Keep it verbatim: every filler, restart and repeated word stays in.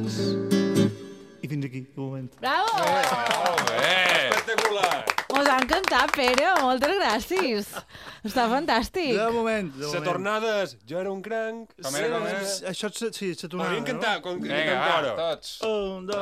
I fins aquí, de moment. Bravo! Molt bé! Espectacular! Mos ha encantat, Pere, moltes gràcies. Està fantàstic. De moment, de moment. Se tornades, jo era un cranc. Com era, com era? Això, sí, la tornada, Podríem cantar, com, Vinga, cantar va, ara. tots. Un, dos...